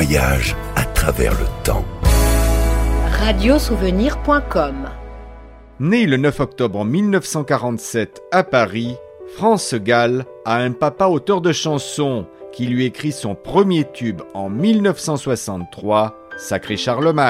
voyage à travers le temps. Radiosouvenir.com. Né le 9 octobre 1947 à Paris, France Gall a un papa auteur de chansons qui lui écrit son premier tube en 1963, Sacré Charlemagne.